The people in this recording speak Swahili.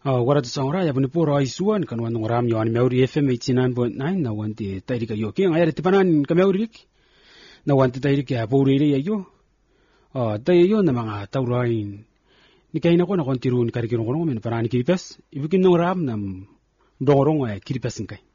Waratu saura ya punipura isuan kan wan ngoram yo an meuri FM 89.9 na wanti tairi ka yo ki ngaya tipanan ka meuri lik na wanti tairi ka puri ri yo tayo yo na mga taurain ni kay na ko na kontirun karikiro ko men parani kiripes ibukin ngoram nam dongorong kiripes kay